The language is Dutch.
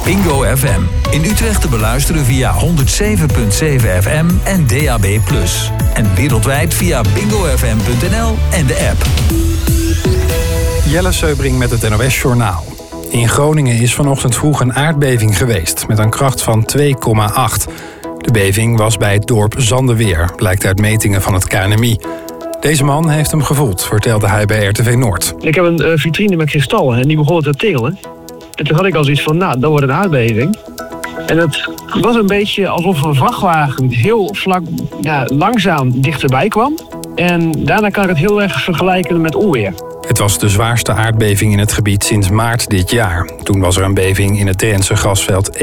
Bingo FM. In Utrecht te beluisteren via 107.7 FM en DAB+. En wereldwijd via bingofm.nl en de app. Jelle Seubring met het NOS Journaal. In Groningen is vanochtend vroeg een aardbeving geweest met een kracht van 2,8. De beving was bij het dorp Zandeweer, blijkt uit metingen van het KNMI. Deze man heeft hem gevoeld, vertelde hij bij RTV Noord. Ik heb een vitrine met kristallen en die begon te trillen. En toen had ik al zoiets van, dat wordt een aardbeving. En het was een beetje alsof een vrachtwagen heel vlak, langzaam dichterbij kwam. En daarna kan ik het heel erg vergelijken met onweer. Het was de zwaarste aardbeving in het gebied sinds maart dit jaar. Toen was er een beving in het Drentse grasveld